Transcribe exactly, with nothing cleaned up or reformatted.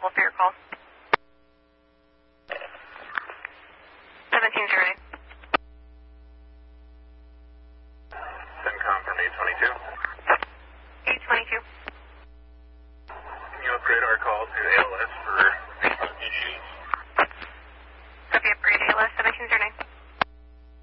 available for your call. seventeen zero eight. CENTCOM from eight twenty-two. eight twenty-two. Can you upgrade our call to A L S for species?